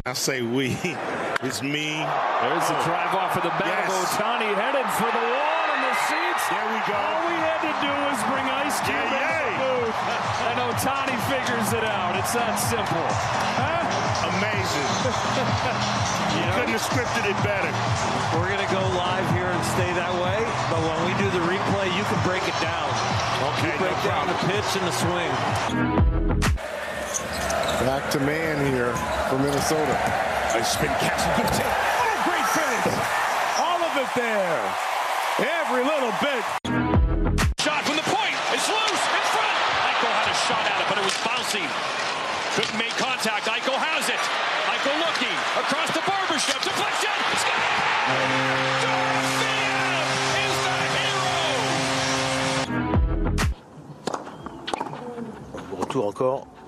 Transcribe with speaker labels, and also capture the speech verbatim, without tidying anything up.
Speaker 1: I say we. It's me.
Speaker 2: There's the drive off of the bat.
Speaker 1: Yes.
Speaker 2: Ohtani headed for the wall in the seats.
Speaker 1: There we go.
Speaker 2: All we had to do was bring Ice Cube
Speaker 1: Yeah,
Speaker 2: into
Speaker 1: yeah.
Speaker 2: the booth. And Ohtani figures it out. It's that simple. Huh?
Speaker 1: Amazing. You
Speaker 2: know?
Speaker 1: couldn't have scripted it better.
Speaker 3: We're going to go live here and stay that way. But when we do the replay, you can break it down.
Speaker 1: Okay,
Speaker 3: You break
Speaker 1: no
Speaker 3: down
Speaker 1: problem.
Speaker 3: the pitch and the swing.
Speaker 4: Back to man here for Minnesota.
Speaker 1: A spin catch. Good take.
Speaker 2: Oh, great finish. All of it there. Every little bit.
Speaker 5: Shot from the point. It's loose. In front. Eichel had a shot at it, but it was bouncing. Couldn't make contact. Eichel has it. Eichel looking. Across the barbershop. Deflection. Score! Dorothea is the hero!
Speaker 3: Retour encore.